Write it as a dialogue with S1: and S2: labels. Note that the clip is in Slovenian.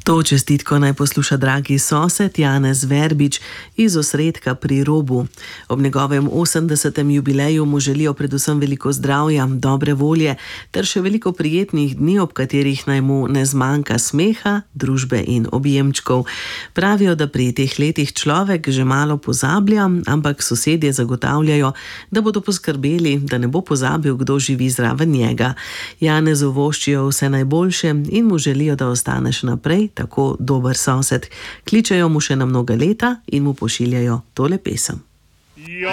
S1: To čestitko naj posluša dragi sosed Janez Verbič iz Osredka pri Robu. Ob njegovem 80. jubileju mu želijo predvsem veliko zdravja, dobre volje ter še veliko prijetnih dni, ob katerih naj mu ne zmanjka smeha, družbe in objemčkov. Pravijo, da pri teh letih človek že malo pozablja, ampak sosedje zagotavljajo, da bodo poskrbeli, da ne bo pozabil, kdo živi zraven njega. Janezu voščijo vse najboljše in mu želijo, da ostane še naprej tako dober sosed. Kličejo mu še na mnoga leta in mu pošiljajo tole pesem.